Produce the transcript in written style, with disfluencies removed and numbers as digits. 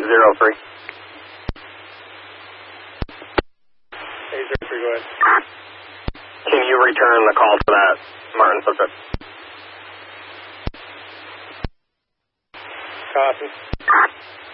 03. Hey, 03, go ahead. Can you return the call to that Martin subject? Copy.